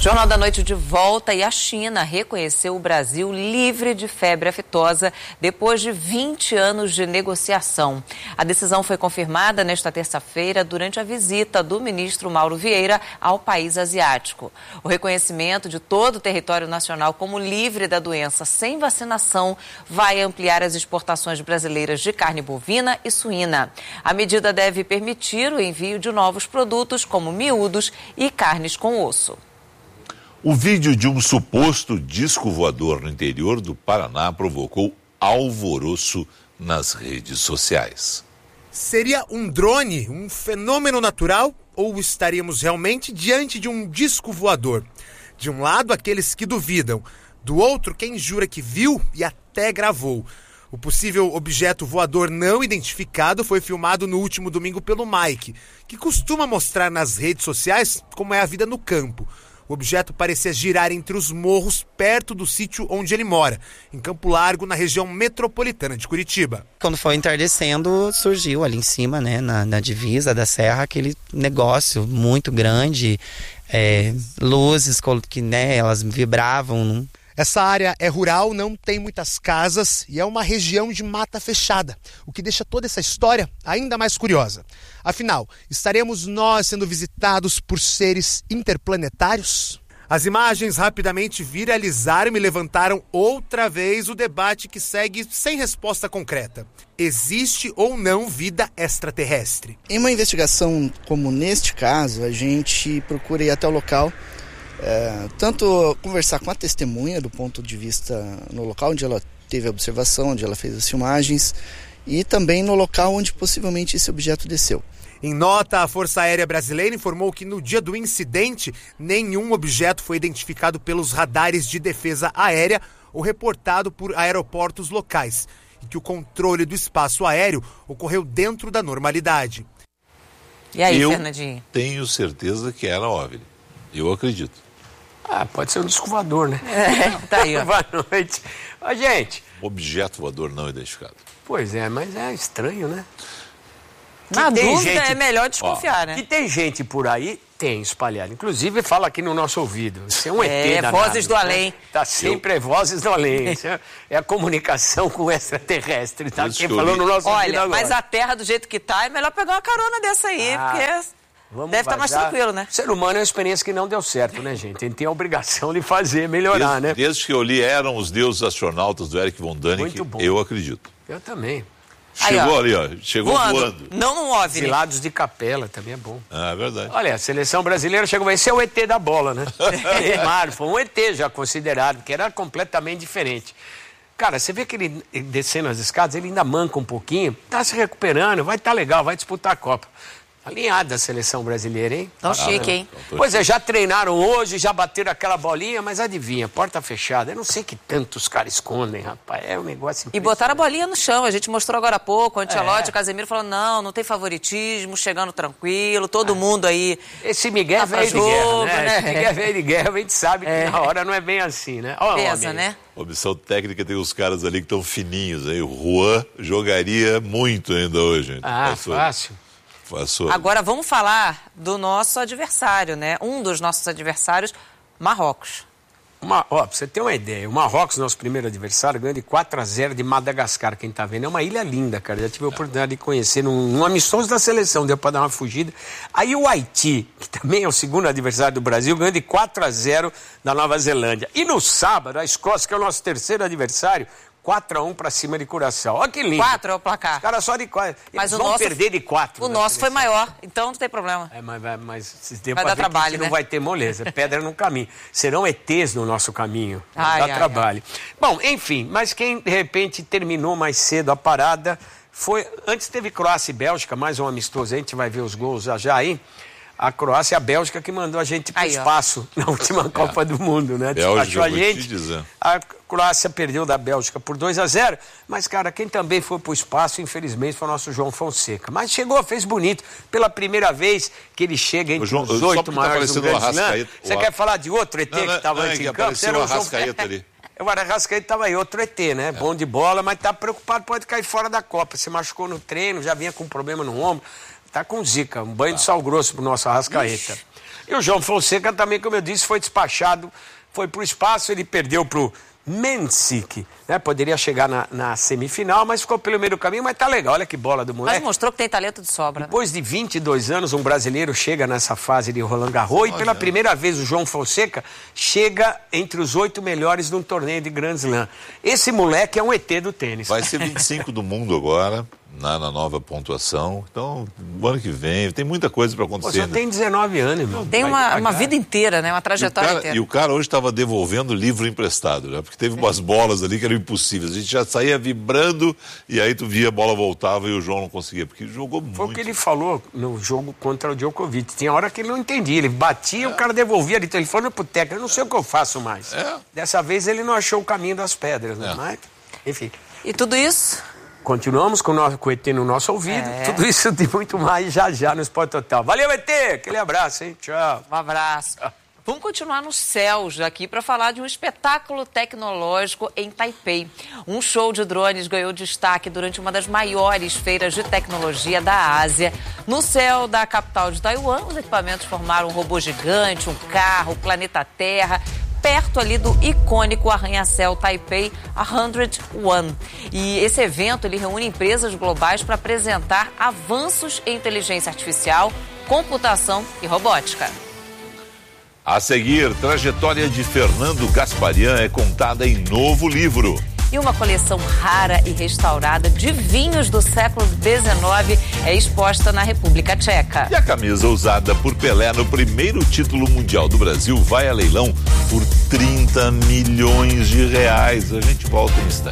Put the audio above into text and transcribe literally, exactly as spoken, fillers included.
Jornal da Noite de volta, e a China reconheceu o Brasil livre de febre aftosa depois de vinte anos de negociação. A decisão foi confirmada nesta terça-feira durante a visita do ministro Mauro Vieira ao país asiático. O reconhecimento de todo o território nacional como livre da doença sem vacinação vai ampliar as exportações brasileiras de carne bovina e suína. A medida deve permitir o envio de novos produtos como miúdos e carnes com osso. O vídeo de um suposto disco voador no interior do Paraná provocou alvoroço nas redes sociais. Seria um drone, um fenômeno natural, ou estaríamos realmente diante de um disco voador? De um lado, aqueles que duvidam. Do outro, quem jura que viu e até gravou. O possível objeto voador não identificado foi filmado no último domingo pelo Mike, que costuma mostrar nas redes sociais como é a vida no campo. O objeto parecia girar entre os morros perto do sítio onde ele mora, em Campo Largo, na região metropolitana de Curitiba. Quando foi entardecendo, surgiu ali em cima, né, na, na divisa da serra, aquele negócio muito grande, é, luzes que, né, elas vibravam. Essa área é rural, não tem muitas casas e é uma região de mata fechada, o que deixa toda essa história ainda mais curiosa. Afinal, estaremos nós sendo visitados por seres interplanetários? As imagens rapidamente viralizaram e levantaram outra vez o debate que segue sem resposta concreta. Existe ou não vida extraterrestre? Em uma investigação como neste caso, a gente procura ir até o local. É, tanto conversar com a testemunha do ponto de vista no local onde ela teve a observação, onde ela fez as filmagens, e também no local onde possivelmente esse objeto desceu. Em nota, a Força Aérea Brasileira informou que no dia do incidente, nenhum objeto foi identificado pelos radares de defesa aérea ou reportado por aeroportos locais, e que o controle do espaço aéreo ocorreu dentro da normalidade. E aí, Eu Fernandinho? tenho certeza que era OVNI. Eu acredito. Ah, pode ser um disco voador, né? É, tá aí, ó. Boa noite. Ó, gente. Objeto voador não identificado. Pois é, mas é estranho, né? Na que dúvida, gente... é melhor desconfiar, ó, né? Que tem gente por aí, tem espalhado. Inclusive, fala aqui no nosso ouvido. Isso é um E T É, danado, vozes do né? além. Tá sempre Eu... é vozes do além. Isso é, é a comunicação com o extraterrestre. Tá aqui falando no nosso ouvido Olha, agora. mas a Terra do jeito que tá, é melhor pegar uma carona dessa aí, Ah. porque... Vamos Deve estar mais tranquilo, né? O ser humano é uma experiência que não deu certo, né, gente? Ele tem a obrigação de fazer, melhorar, desde, né? Desde que eu li Eram os Deuses Astronautas, do Eric von Däniken, Muito bom. eu acredito. Eu também. Chegou aí, ó, ali, ó. Chegou voando. voando. Não num OVNI. Exilados de Capela também é bom. Ah, é verdade. Olha, a seleção brasileira chegou... Esse é o E T da bola, né? Neymar foi um E T já considerado, que era completamente diferente. Cara, você vê que ele descendo as escadas, ele ainda manca um pouquinho, tá se recuperando, vai estar tá legal, vai disputar a Copa. Alinhada a seleção brasileira, hein? Tão chique, hein? Pois é, já treinaram hoje, já bateram aquela bolinha, mas adivinha, porta fechada. Eu não sei que tanto os caras escondem, rapaz. É um negócio E botaram a bolinha no chão. A gente mostrou agora há pouco. O Ancelotti, É. o Casemiro falou, não, não tem favoritismo, chegando tranquilo, todo é. mundo aí... Esse Miguel tá é velho de jogo, guerra, né? né? Esse Miguel é velho de guerra, a gente sabe É. que na hora não é bem assim, né? Ó, Pesa, homem. né? Opção técnica, tem os caras ali que estão fininhos. Aí. O Juan jogaria muito ainda hoje. Ah, Passou. fácil. Passou. Agora vamos falar do nosso adversário, né? Um dos nossos adversários, Marrocos. Uma, ó, pra você ter uma ideia, o Marrocos, nosso primeiro adversário, ganhou de quatro a zero de Madagascar, quem tá vendo. É uma ilha linda, cara. Já tive a oportunidade de conhecer num, num amistoso da seleção, deu pra dar uma fugida. Aí o Haiti, que também é o segundo adversário do Brasil, ganhou de quatro a zero da Nova Zelândia. E no sábado, a Escócia, que é o nosso terceiro adversário, quatro a um pra cima de Curaçao. Olha que lindo. quatro é o placar. Os caras só de quatro. Mas Eles o vão nosso, perder de quatro. O nosso foi maior, então não tem problema. É, mas, mas se deu Vai pra dar ver trabalho, que né? não vai ter moleza. Pedra no caminho. Serão E Tês no nosso caminho. Ai, Dá ai, trabalho. Bom, enfim, mas quem de repente terminou mais cedo a parada foi... Antes teve Croácia e Bélgica, mais um amistoso. A gente vai ver os gols já já aí. A Croácia e a Bélgica que mandou a gente para o espaço na última Copa do Mundo, né? Bélgica, a gente. vou te dizer. A Croácia perdeu da Bélgica por dois a zero, mas, cara, quem também foi para o espaço, infelizmente, foi o nosso João Fonseca. Mas chegou, fez bonito. Pela primeira vez que ele chega entre João, os oito tá maiores do Grande Slam. Você o... quer falar de outro E T não, não, que estava não, antes é em que campo? apareceu o Arrascaeta ali. O Arrascaeta estava aí, outro E T, né? É. Bom de bola, mas tá preocupado, pode cair fora da Copa. Se machucou no treino, já vinha com problema no ombro. Tá com zica, um banho tá. de sal grosso pro nosso Arrascaeta. Ixi. E o João Fonseca também, como eu disse, foi despachado, foi para o espaço, ele perdeu para o Mensik, né? Poderia chegar na, na semifinal, mas ficou pelo meio do caminho, mas tá legal, olha que bola do moleque. Mas mostrou que tem talento de sobra. Depois né? de vinte e dois anos, um brasileiro chega nessa fase de Roland Garros e pela primeira vez o João Fonseca chega entre os oito melhores num torneio de Grand Slam. Esse moleque é um E T do tênis. Vai ser vinte e cinco do mundo agora, na, na nova pontuação. Então, o ano que vem, tem muita coisa para acontecer. Você né? tem dezenove anos, irmão. Tem uma, uma vida inteira, né? Uma trajetória e cara, inteira. E o cara hoje estava devolvendo livro emprestado, né? Porque teve umas bolas ali que eram impossíveis. A gente já saía vibrando e aí tu via a bola voltava e o João não conseguia, porque jogou muito. Foi o que ele falou no jogo contra o Djokovic. Tinha hora que ele não entendia. Ele batia, é. o cara devolvia de telefone pro técnico. Eu não sei o que eu faço mais. É. Dessa vez ele não achou o caminho das pedras, né? É. Mas, enfim. E tudo isso? Continuamos com o, nosso, com o E T no nosso ouvido. É. Tudo isso e muito mais já já no Sport Total. Valeu, E T! Aquele abraço, hein? Tchau. Um abraço. Vamos continuar nos céus aqui para falar de um espetáculo tecnológico em Taipei. Um show de drones ganhou destaque durante uma das maiores feiras de tecnologia da Ásia. No céu da capital de Taiwan, os equipamentos formaram um robô gigante, um carro, o planeta Terra, perto ali do icônico arranha-céu Taipei cento e um. E esse evento ele reúne empresas globais para apresentar avanços em inteligência artificial, computação e robótica. A seguir, trajetória de Fernando Gasparian é contada em novo livro. E uma coleção rara e restaurada de vinhos do século dezenove é exposta na República Tcheca. E a camisa usada por Pelé no primeiro título mundial do Brasil vai a leilão por trinta milhões de reais. A gente volta em instantes.